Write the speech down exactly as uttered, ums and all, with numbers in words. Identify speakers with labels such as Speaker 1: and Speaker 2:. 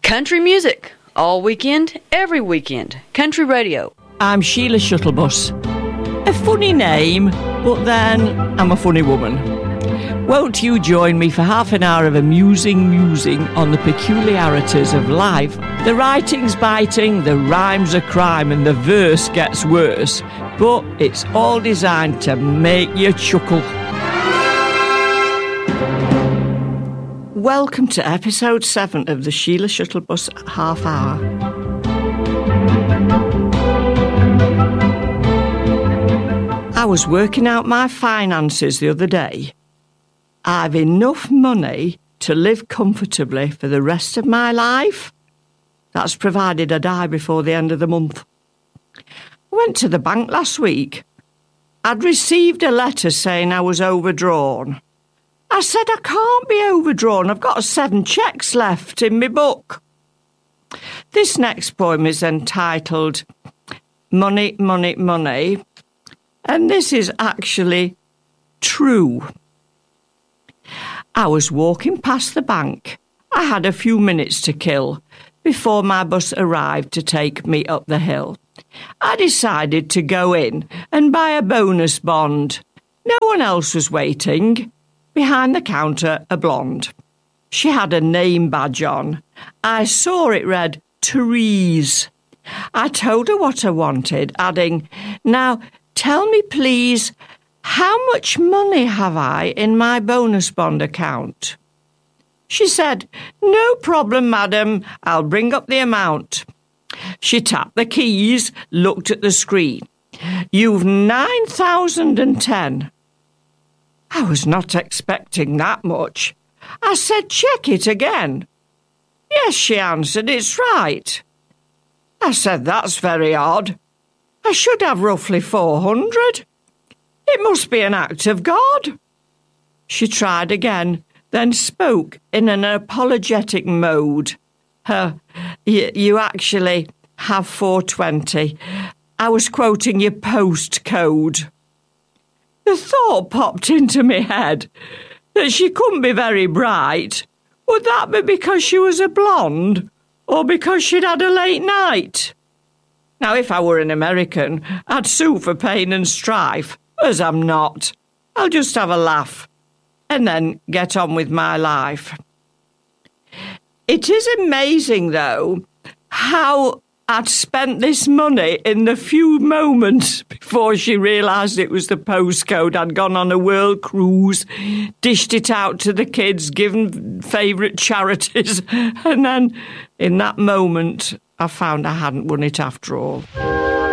Speaker 1: Country music, all weekend, every weekend. Country radio.
Speaker 2: I'm Sheila Shuttlebus. A funny name, but then I'm a funny woman. Won't you join me for half an hour of amusing musing on the peculiarities of life? The writing's biting, the rhymes are crime, and the verse gets worse. But it's all designed to make you chuckle. Welcome to episode seven of the Sheila Shuttlebus Half Hour. I was working out my finances the other day. I've enough money to live comfortably for the rest of my life. That's provided I die before the end of the month. I went to the bank last week. I'd received a letter saying I was overdrawn. I said I can't be overdrawn. I've got seven cheques left in my book. This next poem is entitled Money, Money, Money, and this is actually true. I was walking past the bank. I had a few minutes to kill before my bus arrived to take me up the hill. I decided to go in and buy a bonus bond. No one else was waiting. Behind the counter, a blonde. She had a name badge on. I saw it read Therese. I told her what I wanted, adding, "Now, tell me, please, how much money have I in my bonus bond account?" She said, "No problem, madam. I'll bring up the amount." She tapped the keys, looked at the screen. "You've nine thousand and ten. I was not expecting that much. I said, "Check it again." "Yes," she answered, "it's right." I said, "That's very odd. I should have roughly four hundred. It must be an act of God." She tried again, then spoke in an apologetic mode. Her, y- you actually have four twenty. I was quoting your postcode. The thought popped into my head that she couldn't be very bright. Would that be because she was a blonde, or because she'd had a late night? Now, if I were an American, I'd sue for pain and strife. As I'm not, I'll just have a laugh and then get on with my life. It is amazing, though, how I'd spent this money in the few moments before she realised it was the postcode. I'd gone on a world cruise, dished it out to the kids, given favourite charities, and then in that moment I found I hadn't won it after all.